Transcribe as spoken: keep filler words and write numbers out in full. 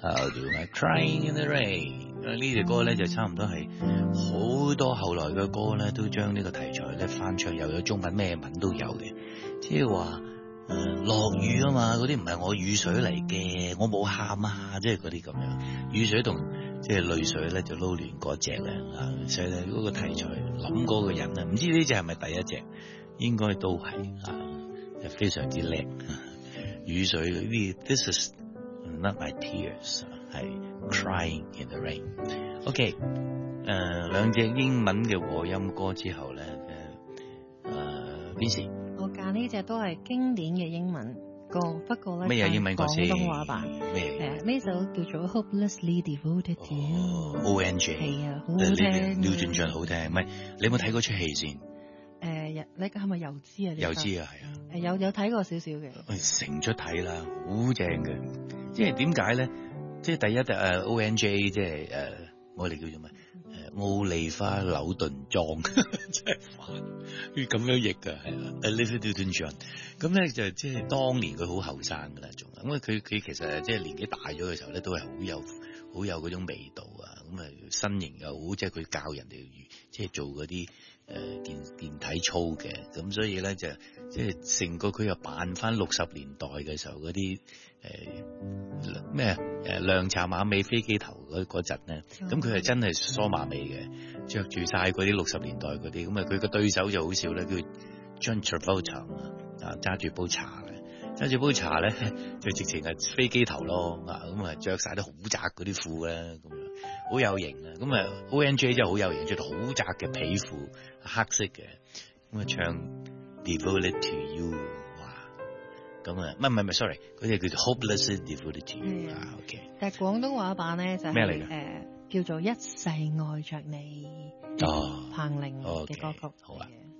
I'll do my crying in the rain。呢隻歌咧就差唔多係好多後來嘅歌咧，都將呢個題材咧翻唱，又有中文咩文都有嘅，即係話誒落雨啊嘛，嗰啲唔係我雨水嚟嘅，我冇喊啊，即係嗰啲咁樣，雨水同即係淚水咧就撈亂嗰隻咧啊，所以咧嗰個題材諗嗰個人咧，唔知呢隻係咪第一隻，應該都係啊，非常之叻。雨水呢 ，This is not my tears， 係 crying in the rain。OK， 誒兩隻英文嘅和音歌之後咧，誒邊時？ 我揀呢隻都係經典嘅英文歌，不過咧咩嘢英文歌先？ 廣東話版。 咩？ 誒呢首叫做 Hopelessly Devoted to You。O N J 係啊，好好聽。 廖俊俊好聽，唔係你有冇睇過出戲先？ 誒，你係咪油脂啊？ 油脂啊，係啊。 誒有有睇過少少嘅。 成出睇啦，好正嘅。即係點解咧？即係第一誒、uh, O N J 即係誒、uh, 我哋叫做咩？誒奧利花紐頓莊真係煩，要咁樣譯㗎係啦。Olivia Newton-John 咁咧就即係當年佢好後生㗎啦，仲咁啊佢佢其實即係年紀大咗嘅時候咧，都係好有好有嗰種味道啊。咁啊身形又好，即係佢教人哋即係做嗰啲。誒健健體操嘅，咁所以咧就即係成個佢又扮翻六十年代嘅時候嗰啲誒咩誒亮茶馬尾飛機頭嗰嗰陣咧，咁佢係真係梳馬尾嘅，着住晒嗰啲六十年代嗰啲，咁啊佢個對手就好笑咧，叫 John Travolta 啊，揸住杯茶嘅，揸住杯茶咧就直情係飛機頭咯，啊咁啊着晒啲好窄嗰啲褲咧，咁樣好有型啊，咁啊 O N J 真係好有型，着到好窄嘅皮褲。黑色嘅，咁啊唱 Devoted to You， 哇，咁啊，唔係唔係唔係 ，sorry， 嗰隻叫做 Hopelessly Devoted to You 啊 ，OK。 但係廣東話版咧就係咩嚟嘅？ 誒叫做一世愛着你， 哦， 彭羚嘅歌曲。 好啊。